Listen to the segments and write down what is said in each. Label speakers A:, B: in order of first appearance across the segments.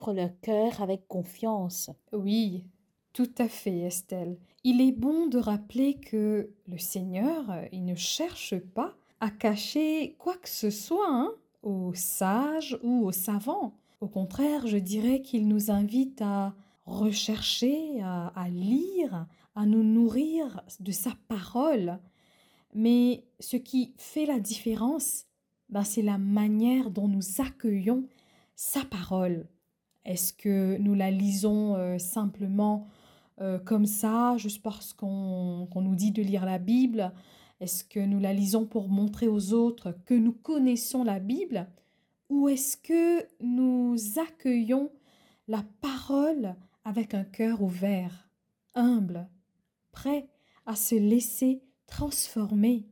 A: pour leur cœur avec confiance.
B: Oui, tout à fait, Estelle. Il est bon de rappeler que le Seigneur, il ne cherche pas à cacher quoi que ce soit, hein, aux sages ou aux savants. Au contraire, je dirais qu'il nous invite à rechercher, à lire, à nous nourrir de sa parole. Mais ce qui fait la différence, c'est la manière dont nous accueillons sa parole. Est-ce que nous la lisons simplement comme ça, juste parce qu'on nous dit de lire la Bible? Est-ce que nous la lisons pour montrer aux autres que nous connaissons la Bible? Ou est-ce que nous accueillons la parole avec un cœur ouvert, humble, prêt à se laisser transformer?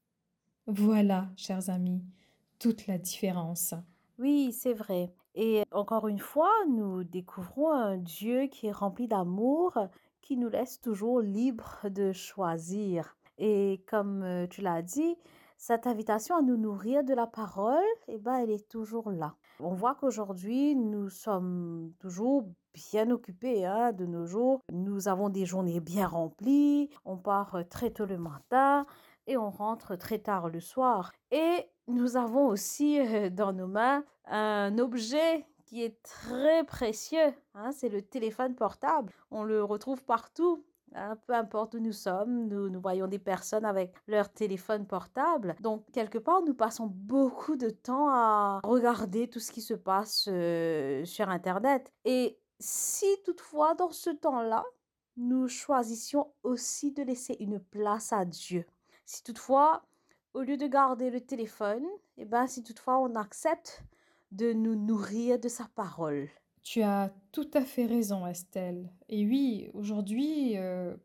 B: Voilà, chers amis, toute la différence.
A: Oui, c'est vrai. Et encore une fois, nous découvrons un Dieu qui est rempli d'amour, qui nous laisse toujours libres de choisir. Et comme tu l'as dit, cette invitation à nous nourrir de la parole, elle est toujours là. On voit qu'aujourd'hui, nous sommes toujours bien occupés, hein, de nos jours. Nous avons des journées bien remplies, on part très tôt le matin et on rentre très tard le soir. Et nous avons aussi dans nos mains un objet qui est très précieux, hein, c'est le téléphone portable. On le retrouve partout, hein, peu importe où nous sommes, nous voyons des personnes avec leur téléphone portable. Donc, quelque part, nous passons beaucoup de temps à regarder tout ce qui se passe sur Internet. Et si toutefois, dans ce temps-là, nous choisissions aussi de laisser une place à Dieu. Si toutefois, au lieu de garder le téléphone, si toutefois on accepte de nous nourrir de sa parole.
B: Tu as tout à fait raison, Estelle. Et oui, aujourd'hui,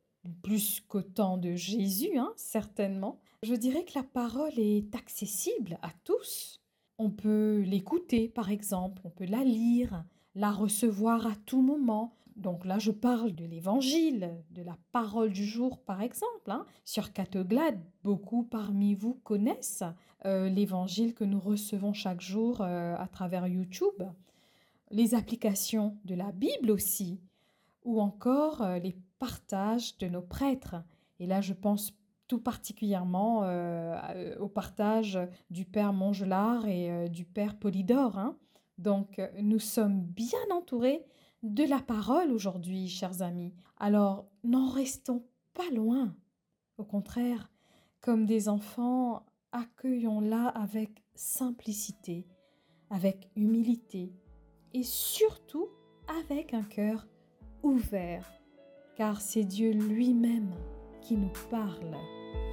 B: plus qu'au temps de Jésus, hein, certainement, je dirais que la parole est accessible à tous. On peut l'écouter, par exemple, on peut la lire, la recevoir à tout moment. Donc là, je parle de l'évangile, de la parole du jour, par exemple, hein. Sur Catoglade, beaucoup parmi vous connaissent l'évangile que nous recevons chaque jour à travers YouTube, les applications de la Bible aussi, ou encore les partages de nos prêtres. Et là, je pense tout particulièrement au partage du Père Mongelard et du Père Polydore, hein. Donc, nous sommes bien entourés de la parole aujourd'hui, chers amis. Alors, n'en restons pas loin. Au contraire, comme des enfants, accueillons-la avec simplicité, avec humilité et surtout avec un cœur ouvert, car c'est Dieu lui-même qui nous parle.